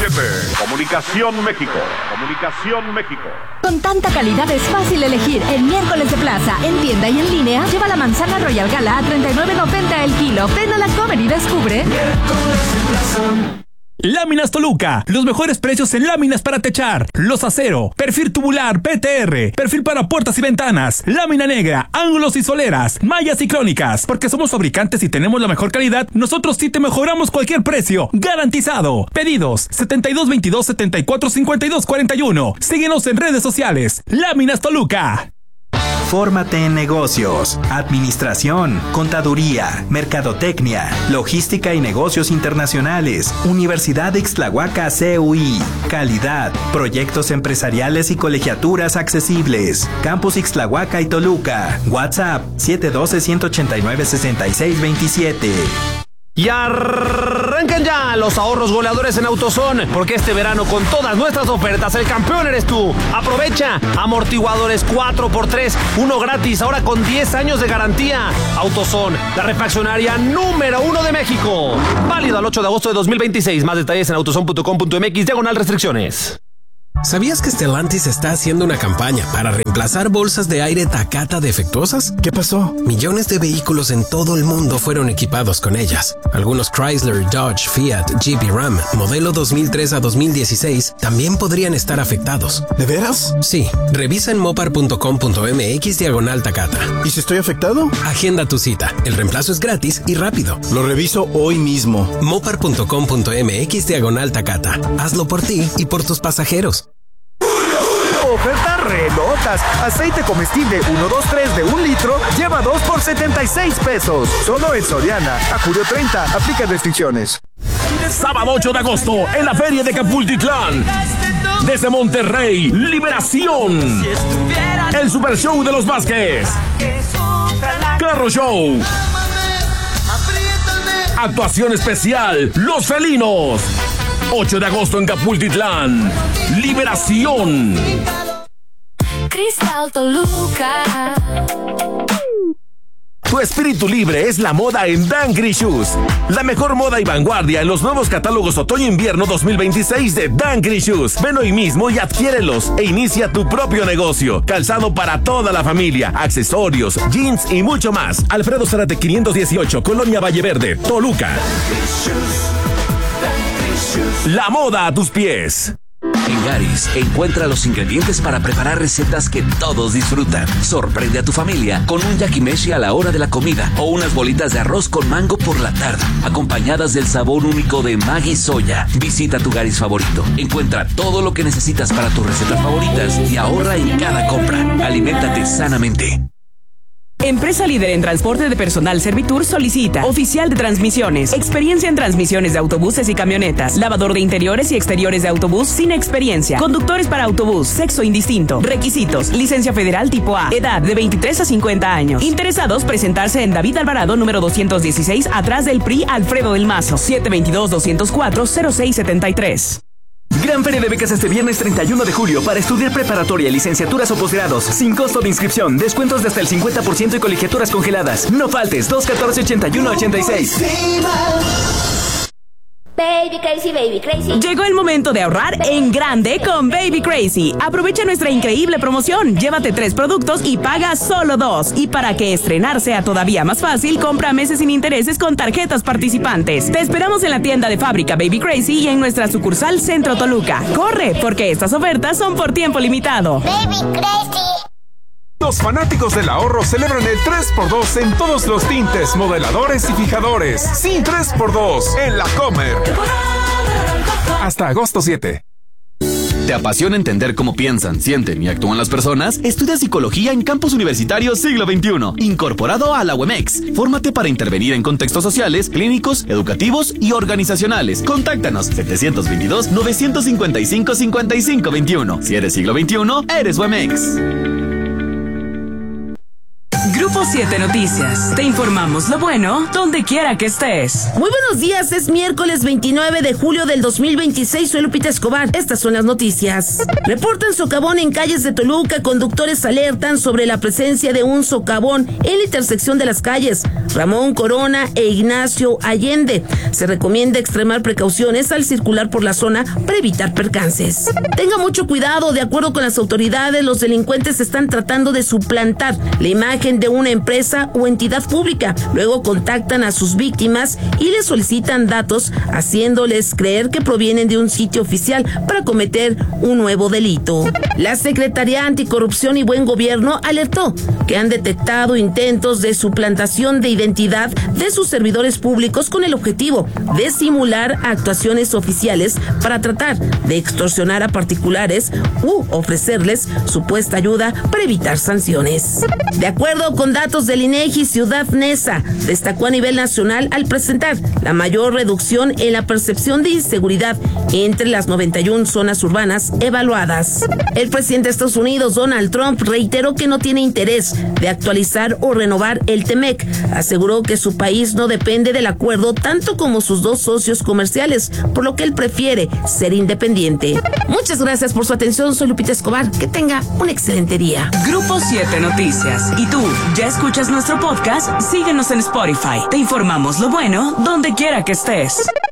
Comunicación México. Comunicación México. Con tanta calidad es fácil elegir. En miércoles de plaza, en tienda y en línea, lleva la manzana Royal Gala a $39.90 el kilo. Ven a la Comer y descubre. Miércoles de plaza. Láminas Toluca, los mejores precios en láminas para techar, los acero, perfil tubular, PTR, perfil para puertas y ventanas, lámina negra, ángulos y soleras, mallas y crónicas. Porque somos fabricantes y tenemos la mejor calidad, nosotros sí te mejoramos cualquier precio, garantizado. Pedidos 7222-745241. Síguenos en redes sociales. Láminas Toluca. Fórmate en negocios, administración, contaduría, mercadotecnia, logística y negocios internacionales. Universidad Ixtlahuaca CUI. Calidad, proyectos empresariales y colegiaturas accesibles. Campus Ixtlahuaca y Toluca. WhatsApp 712-189-6627. Y arrancan ya los ahorros goleadores en AutoZone, porque este verano con todas nuestras ofertas el campeón eres tú. Aprovecha amortiguadores 4x3, uno gratis, ahora con 10 años de garantía. AutoZone, la refaccionaria número 1 de México. Válido al 8 de agosto de 2026. Más detalles en autozone.com.mx/restricciones. ¿Sabías que Stellantis está haciendo una campaña para reemplazar bolsas de aire Takata defectuosas? ¿Qué pasó? Millones de vehículos en todo el mundo fueron equipados con ellas. Algunos Chrysler, Dodge, Fiat, Jeep y Ram, modelo 2003 a 2016, también podrían estar afectados. ¿De veras? Sí. Revisa en mopar.com.mx/Takata. ¿Y si estoy afectado? Agenda tu cita. El reemplazo es gratis y rápido. Lo reviso hoy mismo. mopar.com.mx/Takata. Hazlo por ti y por tus pasajeros. Ofertas relotas. Aceite comestible 123 de 1 litro lleva 2 por 76 pesos. Solo en Soriana. A julio 30. Aplica restricciones. Sábado 8 de agosto en la Feria de Capultitlán. Desde Monterrey, Liberación. El Super Show de los Vázquez. Carro Show. Actuación especial, Los Felinos. 8 de agosto en Capultitlán. Liberación. Cristal Toluca. Tu espíritu libre es la moda en Dangry Shoes. La mejor moda y vanguardia en los nuevos catálogos Otoño-Invierno 2026 de Dangry Shoes. Ven hoy mismo y adquiérelos e inicia tu propio negocio. Calzado para toda la familia, accesorios, jeans y mucho más. Alfredo Zárate 518, Colonia Valle Verde, Toluca. La moda a tus pies. En Garis, encuentra los ingredientes para preparar recetas que todos disfrutan. Sorprende a tu familia con un yakimeshi a la hora de la comida o unas bolitas de arroz con mango por la tarde, acompañadas del sabor único de Maggi Soya. Visita tu Garis favorito. Encuentra todo lo que necesitas para tus recetas favoritas y ahorra en cada compra. Aliméntate sanamente. Empresa líder en transporte de personal Servitur solicita oficial de transmisiones, experiencia en transmisiones de autobuses y camionetas, lavador de interiores y exteriores de autobús sin experiencia, conductores para autobús, sexo indistinto, requisitos, licencia federal tipo A, edad de 23 a 50 años. Interesados presentarse en David Alvarado número 216 atrás del PRI Alfredo del Mazo, 722-204-0673. Gran Feria de Becas este viernes 31 de julio para estudiar preparatoria, licenciaturas o posgrados, sin costo de inscripción, descuentos de hasta el 50% y colegiaturas congeladas. No faltes, 214-8186. Baby Crazy, Baby Crazy. Llegó el momento de ahorrar en grande con Baby Crazy. Aprovecha nuestra increíble promoción. Llévate 3 productos y paga solo 2. Y para que estrenar sea todavía más fácil, compra meses sin intereses con tarjetas participantes. Te esperamos en la tienda de fábrica Baby Crazy y en nuestra sucursal Centro Toluca. ¡Corre! Porque estas ofertas son por tiempo limitado. Baby Crazy. Los fanáticos del ahorro celebran el 3x2 en todos los tintes, modeladores y fijadores. Sí, 3x2 en la Comer. Hasta agosto 7. ¿Te apasiona entender cómo piensan, sienten y actúan las personas? Estudia psicología en Campus Universitario Siglo XXI, incorporado a la UEMEX. Fórmate para intervenir en contextos sociales, clínicos, educativos y organizacionales. Contáctanos 722-955-5521. Si eres Siglo XXI, eres UEMEX. Grupo 7 Noticias. Te informamos lo bueno donde quiera que estés. Muy buenos días, es miércoles 29 de julio del 2026. Soy Lupita Escobar. Estas son las noticias. Reportan socavón en calles de Toluca. Conductores alertan sobre la presencia de un socavón en la intersección de las calles Ramón Corona e Ignacio Allende. Se recomienda extremar precauciones al circular por la zona para evitar percances. Tenga mucho cuidado. De acuerdo con las autoridades, los delincuentes están tratando de suplantar la imagen de una empresa o entidad pública. Luego contactan a sus víctimas y les solicitan datos, haciéndoles creer que provienen de un sitio oficial para cometer un nuevo delito. La Secretaría Anticorrupción y Buen Gobierno alertó que han detectado intentos de suplantación de identidad de sus servidores públicos con el objetivo de simular actuaciones oficiales para tratar de extorsionar a particulares u ofrecerles supuesta ayuda para evitar sanciones. De acuerdo con datos del INEGI, Ciudad Neza destacó a nivel nacional al presentar la mayor reducción en la percepción de inseguridad entre las 91 zonas urbanas evaluadas. El presidente de Estados Unidos, Donald Trump, reiteró que no tiene interés de actualizar o renovar el TEMEC. Aseguró que su país no depende del acuerdo tanto como sus dos socios comerciales, por lo que él prefiere ser independiente. Muchas gracias por su atención. Soy Lupita Escobar. Que tenga un excelente día. Grupo 7 Noticias. ¿Y tú ya escuchas nuestro podcast? Síguenos en Spotify. Te informamos lo bueno donde quiera que estés.